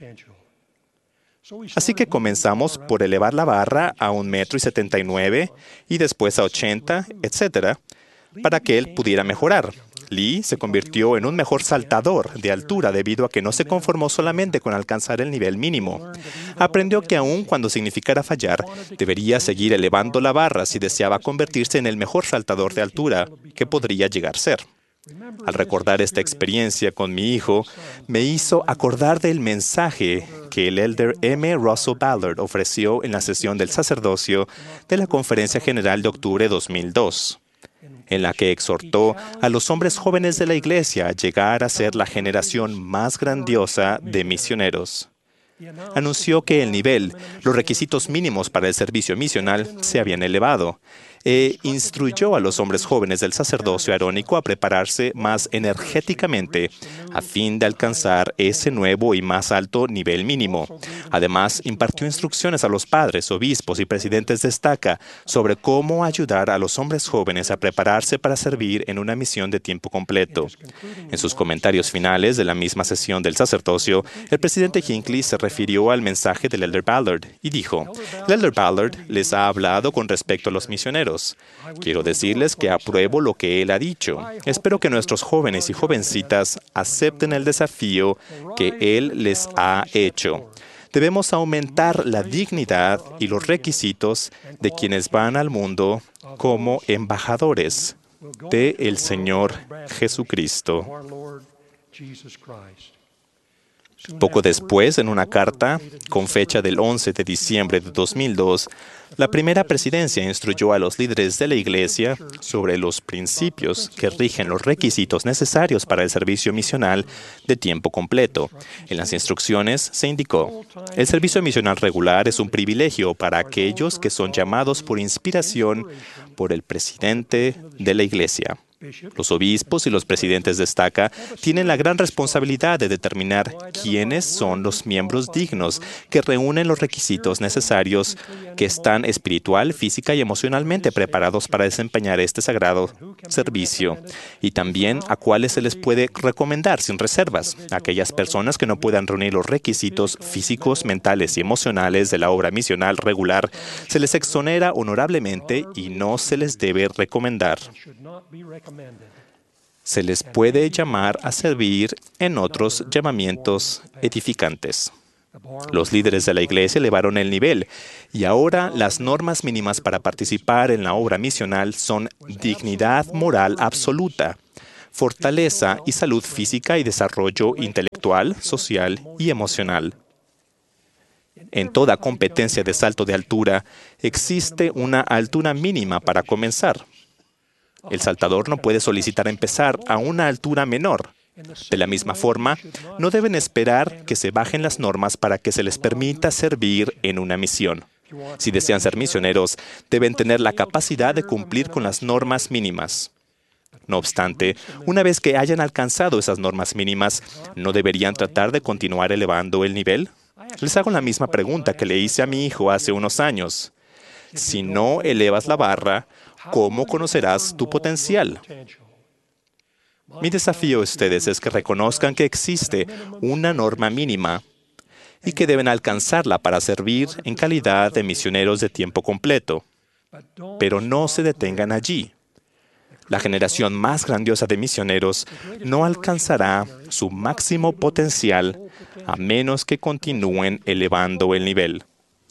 Así que comenzamos por elevar la barra a un metro y setenta y nueve y después a ochenta, etcétera, para que él pudiera mejorar. Lee se convirtió en un mejor saltador de altura debido a que no se conformó solamente con alcanzar el nivel mínimo. Aprendió que aun cuando significara fallar, debería seguir elevando la barra si deseaba convertirse en el mejor saltador de altura que podría llegar a ser. Al recordar esta experiencia con mi hijo, me hizo acordar del mensaje que el elder M. Russell Ballard ofreció en la sesión del sacerdocio de la Conferencia General de octubre de dos mil dos. En la que exhortó a los hombres jóvenes de la Iglesia a llegar a ser la generación más grandiosa de misioneros. Anunció que el nivel, los requisitos mínimos para el servicio misional se habían elevado, e instruyó a los hombres jóvenes del sacerdocio arónico a prepararse más energéticamente a fin de alcanzar ese nuevo y más alto nivel mínimo. Además, impartió instrucciones a los padres, obispos y presidentes de estaca sobre cómo ayudar a los hombres jóvenes a prepararse para servir en una misión de tiempo completo. En sus comentarios finales de la misma sesión del sacerdocio, el presidente Hinckley se refirió al mensaje del elder Ballard y dijo, el elder Ballard les ha hablado con respecto a los misioneros. Quiero decirles que apruebo lo que él ha dicho. Espero que nuestros jóvenes y jovencitas acepten el desafío que él les ha hecho. Debemos aumentar la dignidad y los requisitos de quienes van al mundo como embajadores del Señor Jesucristo. Poco después, en una carta con fecha del once de diciembre de dos mil dos, la primera presidencia instruyó a los líderes de la Iglesia sobre los principios que rigen los requisitos necesarios para el servicio misional de tiempo completo. En las instrucciones se indicó, el servicio misional regular es un privilegio para aquellos que son llamados por inspiración por el presidente de la Iglesia. Los obispos y los presidentes de estaca tienen la gran responsabilidad de determinar quiénes son los miembros dignos que reúnen los requisitos necesarios, que están espiritual, física y emocionalmente preparados para desempeñar este sagrado servicio, y también a cuáles se les puede recomendar sin reservas. A aquellas personas que no puedan reunir los requisitos físicos, mentales y emocionales de la obra misional regular, se les exonera honorablemente y no se les debe recomendar. Se les puede llamar a servir en otros llamamientos edificantes. Los líderes de la iglesia elevaron el nivel y ahora las normas mínimas para participar en la obra misional son dignidad moral absoluta, fortaleza y salud física y desarrollo intelectual, social y emocional. En toda competencia de salto de altura existe una altura mínima para comenzar. El saltador no puede solicitar empezar a una altura menor. De la misma forma, no deben esperar que se bajen las normas para que se les permita servir en una misión. Si desean ser misioneros, deben tener la capacidad de cumplir con las normas mínimas. No obstante, una vez que hayan alcanzado esas normas mínimas, ¿no deberían tratar de continuar elevando el nivel? Les hago la misma pregunta que le hice a mi hijo hace unos años. Si no elevas la barra, ¿cómo conocerás tu potencial? Mi desafío a ustedes es que reconozcan que existe una norma mínima y que deben alcanzarla para servir en calidad de misioneros de tiempo completo. Pero no se detengan allí. La generación más grandiosa de misioneros no alcanzará su máximo potencial a menos que continúen elevando el nivel.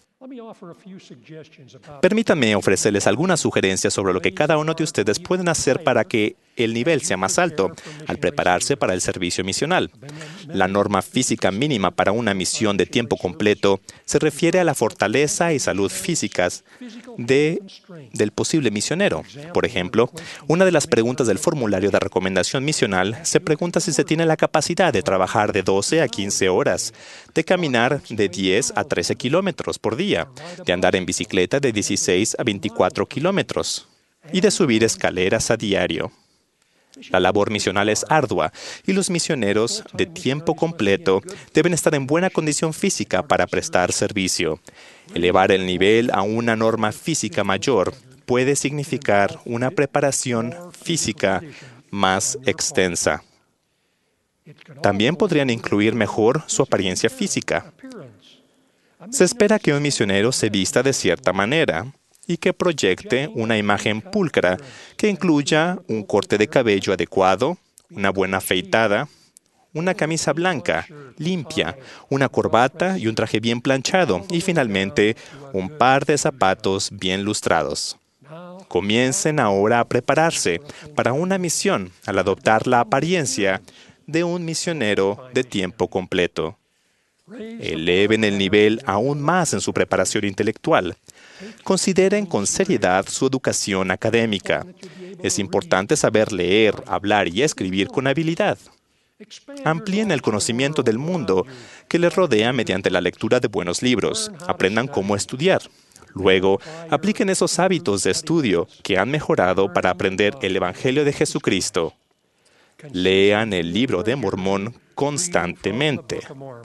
Permítanme ofrecerles algunas sugerencias sobre lo que cada uno de ustedes pueden hacer para que el nivel sea más alto al prepararse para el servicio misional. La norma física mínima para una misión de tiempo completo se refiere a la fortaleza y salud físicas de, del posible misionero. Por ejemplo, una de las preguntas del formulario de recomendación misional se pregunta si se tiene la capacidad de trabajar de doce a quince horas, de caminar de diez a trece kilómetros por día, de andar en bicicleta de dieciséis a veinticuatro kilómetros y de subir escaleras a diario. La labor misional es ardua y los misioneros de tiempo completo deben estar en buena condición física para prestar servicio. Elevar el nivel a una norma física mayor puede significar una preparación física más extensa. También podrían incluir mejor su apariencia física. Se espera que un misionero se vista de cierta manera y que proyecte una imagen pulcra que incluya un corte de cabello adecuado, una buena afeitada, una camisa blanca, limpia, una corbata y un traje bien planchado y finalmente un par de zapatos bien lustrados. Comiencen ahora a prepararse para una misión al adoptar la apariencia de un misionero de tiempo completo. Eleven el nivel aún más en su preparación intelectual. Consideren con seriedad su educación académica. Es importante saber leer, hablar y escribir con habilidad. Amplíen el conocimiento del mundo que les rodea mediante la lectura de buenos libros. Aprendan cómo estudiar. Luego, apliquen esos hábitos de estudio que han mejorado para aprender el Evangelio de Jesucristo. Lean el libro de Mormón constantemente.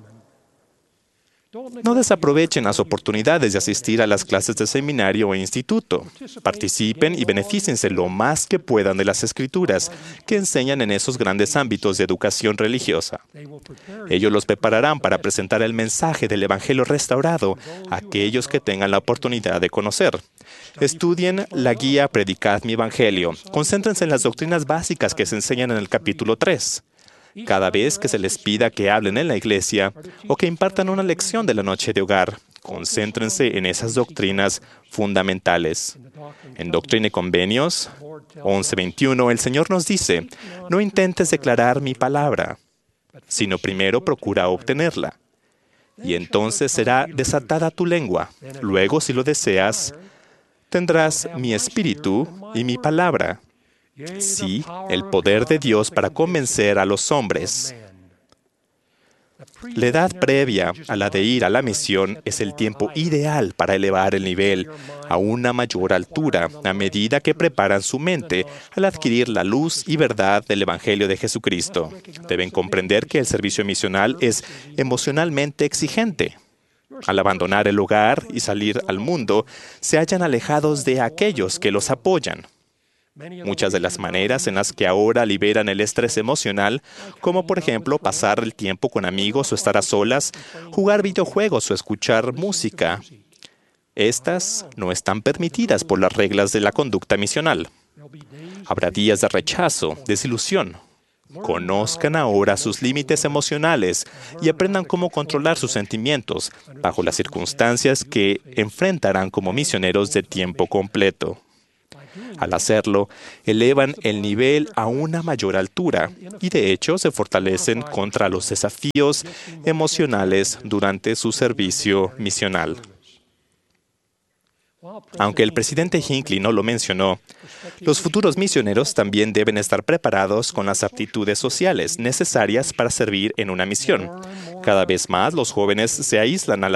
No desaprovechen las oportunidades de asistir a las clases de seminario o instituto. Participen y benefíciense lo más que puedan de las Escrituras que enseñan en esos grandes ámbitos de educación religiosa. Ellos los prepararán para presentar el mensaje del Evangelio restaurado a aquellos que tengan la oportunidad de conocer. Estudien la guía Predicad mi Evangelio. Concéntrense en las doctrinas básicas que se enseñan en el capítulo tres. Cada vez que se les pida que hablen en la iglesia o que impartan una lección de la noche de hogar, concéntrense en esas doctrinas fundamentales. En Doctrina y Convenios once veintiuno, el Señor nos dice, no intentes declarar mi palabra, sino primero procura obtenerla. Y entonces será desatada tu lengua. Luego, si lo deseas, tendrás mi espíritu y mi palabra. Sí, el poder de Dios para convencer a los hombres. La edad previa a la de ir a la misión es el tiempo ideal para elevar el nivel a una mayor altura a medida que preparan su mente al adquirir la luz y verdad del Evangelio de Jesucristo. Deben comprender que el servicio misional es emocionalmente exigente. Al abandonar el hogar y salir al mundo, se hallan alejados de aquellos que los apoyan. Muchas de las maneras en las que ahora liberan el estrés emocional, como por ejemplo pasar el tiempo con amigos o estar a solas, jugar videojuegos o escuchar música, estas no están permitidas por las reglas de la conducta misional. Habrá días de rechazo, desilusión. Conozcan ahora sus límites emocionales y aprendan cómo controlar sus sentimientos bajo las circunstancias que enfrentarán como misioneros de tiempo completo. Al hacerlo, elevan el nivel a una mayor altura y de hecho se fortalecen contra los desafíos emocionales durante su servicio misional. Aunque el presidente Hinckley no lo mencionó, los futuros misioneros también deben estar preparados con las aptitudes sociales necesarias para servir en una misión. Cada vez más los jóvenes se aíslan a la